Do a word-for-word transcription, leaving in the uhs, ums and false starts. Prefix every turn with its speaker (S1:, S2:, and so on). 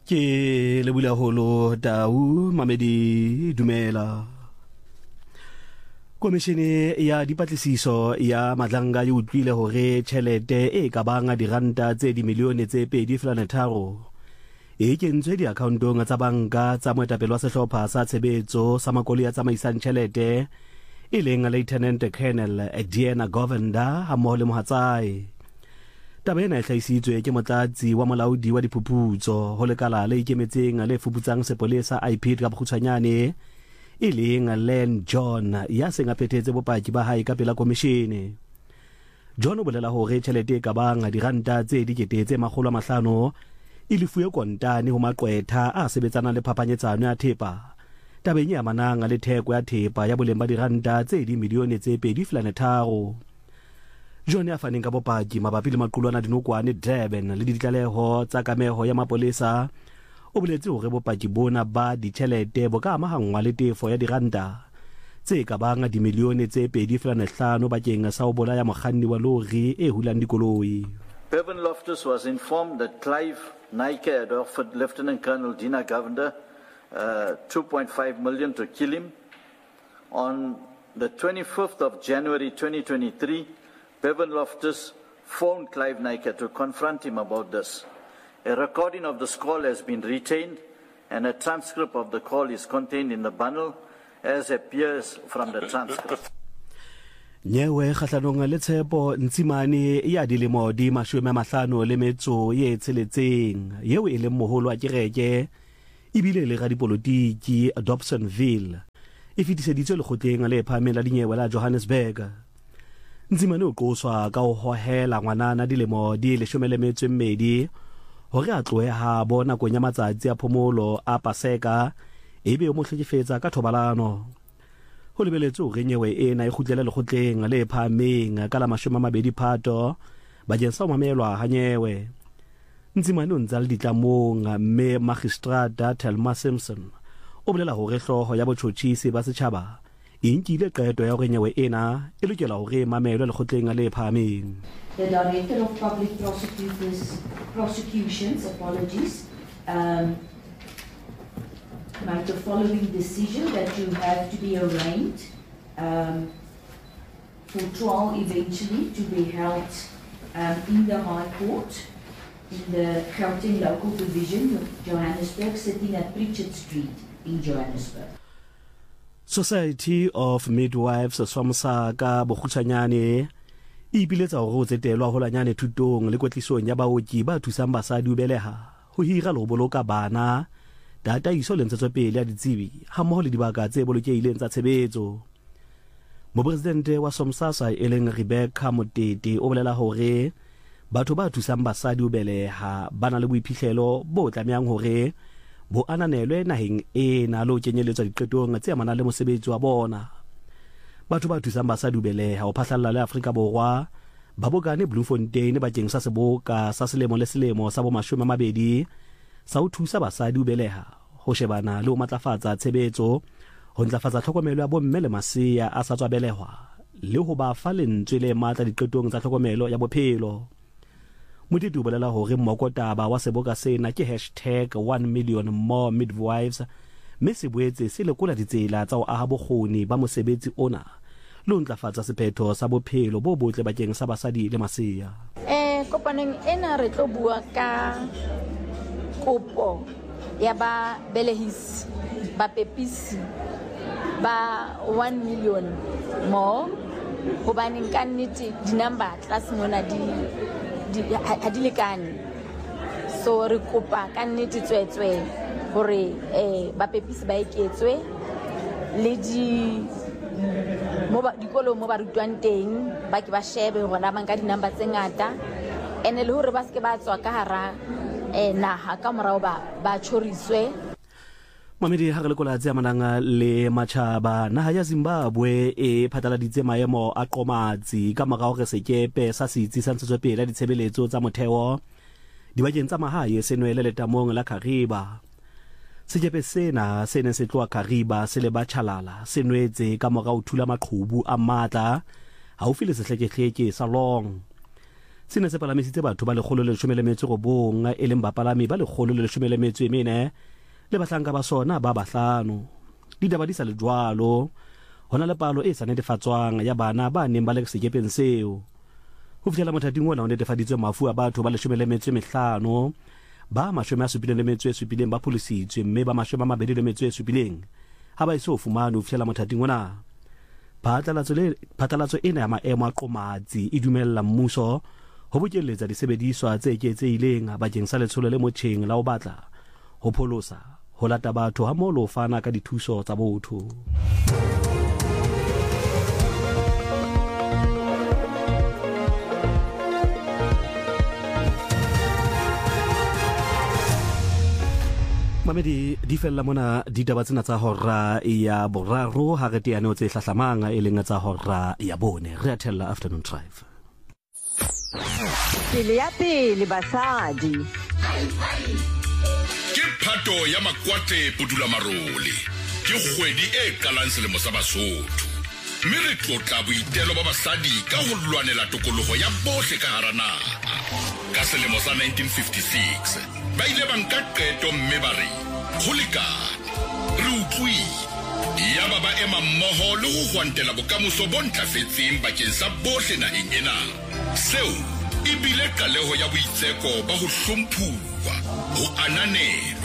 S1: Ke le bula holo Tau Mamedi dumela. Komishene ya dipatlisiso ya Madlanga e utlwile hore tjhelete e ka banga diranta tse di milione tse pedi felane tharo e kentswe diakhauntong tsa banka tsa moetapele wa sehlopha sa tshebetso sa makoloi a tsamaisang tjhelete e leng Lieutenant Colonel Diana Govender ha mmoho le mohatsae. Taba ena e hlahisitswe ke motlatsi wa molaodi wa diphuputso ho lekala le ikemetseng le fuputsang sepolesa I P ka bokgutshwanyane e leng Len John ya seng a phethetse bopaki ba hae ka pela komishene. John o bolela hore tjhelete e ka banga diranta tse dikete tse makgolo a mahlano e lefuwe kontane ho maqwetha a sebetsana le phapanyetsano ya thepa tabeng ya mananga le theko ya thepa ya boleng ba diranta tse di milione tse pedi felane tharo. John ya faneng ka bopaki mabapi le maqulwana dinokwane Durban le ditlaleho tsa kameho ya mapolesa o boletse hore bopaki bona ba ditjhelete bo ka amahangwa le tefo ya diranta tse ka banga dimilione tse pedi felane hlano bakeng sa ho bolaya mokganni wa lori e hulang dikoloi.
S2: Bevan Loftus was informed that Clive Nike had offered Lieutenant Colonel Dina Govender uh, two point five million to kill him. On the twenty-fifth of January twenty twenty-three, Bevan Loftus phoned Clive Nike to confront him about this. A recording of this call has been retained and a transcript of the call is contained in the bundle as appears from the transcript.
S1: Nyewe kgahlanong le tshepo Ntsimane ya dilemo di mashome a mahlano le metso ye tsheletseng yeo e leng moholo wa kereke ebile le radipolotiki Dobsonville e fetiseditswe lekgotleng le phahameng la dinyewe la Johannesburg. Ntsimane o qoswa ka ho hohela ngwanana dilemo di leshome le metso e mmedi hore a tloha bona nakong ya matsatsi a phomolo a Paseka ebe o mo hlekefetsa ka thobalano. Ho lebeletswe hore nyewe ena e kgutlela lekgotleng le phahameng ka la mashome a mabedi Phato bakeng sa ho mamelwa ha nyewe. Ntsimane o ntse le ditlamong mme Magistrata Thelma Simpson o bolela hore hloho ya botjhotjhisi ba setjhaba e nkile qeto ya hore nyewe ena e lokela hore mamelwe lekgotleng le phahameng.
S3: The Director of Public Prosecutors, Prosecutions, apologies, um, made the following decision that you have to be arraigned um, for trial eventually to be held um, in the High Court in the Gauteng Local Division of Johannesburg, sitting at Pritchard Street in Johannesburg.
S1: Society of Midwives Swamsa ka bokgutshwanyane e biletsa hore ho tsetelwa ho lanyane thutong le kwetlisong ya baoki ba thusang basadi ho beleha ho hira le ho boloka bana data iso le ntshetsopele ya ditsebi ha mmoho le dibaka tse bolokehileng tsa tshebetso. Mopresidente wa SOMSASA e leng Rebecca Motete o bolela hore batho ba thusang basadi ho beleha ba na le boiphihlelo bo tlamehang hore bo ananelwe naheng ena le ho kenyeletswa diqetong tse amanang le mosebetsi wa bona. Batho ba thusang basadi ho beleha ho phahlalla le Afrika Borwa ba bokane Bloemfontein bakeng sa seboka sa selemo le selemo sa bo mashome a mabedi sa ho thusa basadi ho beleha ho shebana le ho matlafatsa tshebetso ho ntlafatsa tlhokomelo ya bomme le masea a sa tswa belehwa le ho ba fa lentswe le matla diqetong tsa tlhokomelo ya bophelo. Motete o bolela hore mmokotaba wa seboka sena ke hashtag one million more midwives mme se boetse se lekola ditsela tsa ho aha bokgoni ba mosebetsi ona le ho ntlafatsa sephetho sa bophelo bo botle bakeng sa basadi le masea.
S4: Eh kopaneng ena re tlo bua ka kopo ya ba belehisi ba pepisi ba one million more hobane ka nnete di-number tlase mona di ha di lekane, so re kopa ka nnete tswetswe hore eh ba pepisi ba eketswe le di mo ba dikolo mo ba rutwang teng ba ke ba shebe hona ba nka di-number tse ngata ene le hore ba se ke ba tswa ka hara eh naha ka morao ba ba choriswe.
S1: Mamedi ha re lekola tse amanang le matjhaba naha ya Zimbabwe e phatlaladitse maemo a qomatsi ka morao re sekepe sa setsi sa ntshetsopele ya ditshebeletso tsa motheo dibakeng tsa mahae senwele letamong la Kariba. Sekepe sena se ne se tloa Kariba se le batjhalala senwetse ka morao thula maqhubu a matla haufi le sehlekekeke sa Long. sene se palamisitse batho ba lekgolo le leshome le metso e robong e leng bapalami ba lekgolo le leshome le metso e mene le bahlanka ba sona ba bahlano. Ditaba di sa le jwalo, hona le palo e sa netefatswang ya bana ba neng ba le sekepeng seo. Ho fihlela mothating ona o netefaditswe mafu a batho ba leshome le metso e mehlano, ba mashome a supileng le metso e supileng ba pholisitswe, mme ba mashome a mabedi le metso e supileng ha ba iso fumane ho fihlela mothating ona. Phatlalatso le phatlalatso ena ya maemo a qomatsi e dumella mmuso ho bokeletsa disebediswa tse eketsehileng bakeng sa letsholo le motjheng la ho batla ho pholosa ho lata batho ha molo fana ka dithuso tsa botho. Mamedi di fella mona ditaba tsena tsa hora ya boraro ha re teane o tse hlahlamang e leng tsa hora ya bone. Re a thella afternoon drive.
S5: Pele ya pele basadi.
S6: Ke phato ya makwate Pudula Marole. Ke kgwedi e kalang selemo sa Basotho. Mme re tlotla boitelo ba basadi ka ho lwanela tokoloho ya bohle ka hara naha. Ka selemo sa nineteen fifty-six, ba ile ba nka qeto mme ba re ho lekane, re utlwile. Ya ba ba ema mmoho le ho hwantela bokamoso bo ntlafetseng bakeng sa bohle naheng ena. Seo e bile qaleho ya boitseko ba ho hlomphuwa, ho ananela